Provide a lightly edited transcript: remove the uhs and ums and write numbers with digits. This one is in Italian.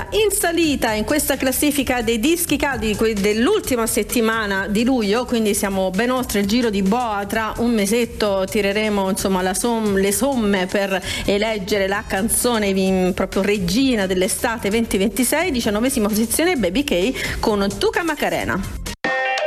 salita, in salita in questa classifica dei dischi caldi dell'ultima settimana di luglio, quindi siamo ben oltre il giro di boa. Tra un mesetto tireremo insomma le somme per eleggere la canzone proprio regina dell'estate 2026. 19ª posizione Baby K con Tuca Macarena.